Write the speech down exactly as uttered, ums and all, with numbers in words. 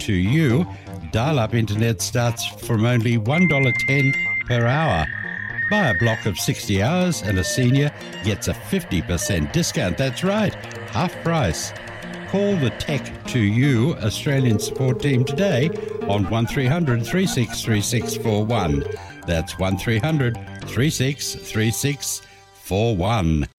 to you. Dial-up internet starts from only one dollar ten per hour. Buy a block of sixty hours and a senior gets a fifty percent discount. That's right, half price. Call the Tech to You Australian support team today on one three hundred, three six three six four one. That's one three hundred, three six three six four one.